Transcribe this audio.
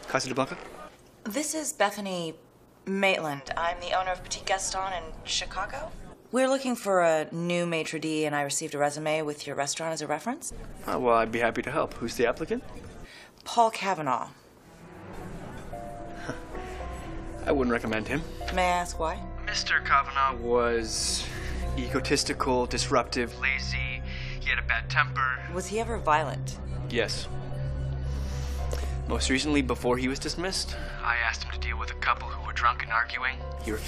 Casa de Blanca? This is Bethany Maitland. I'm the owner of Petit Gaston in Chicago. We're looking for a new maitre d', and I received a resume with your restaurant as a reference. Well, I'd be happy to help. Who's the applicant? Paul Kavanaugh. I wouldn't recommend him. May I ask why? Mr. Kavanaugh was egotistical, disruptive, lazy. He had a bad temper. Was he ever violent? Yes. Most recently, before he was dismissed, I asked him to deal with a couple who were drunk and arguing. He refused.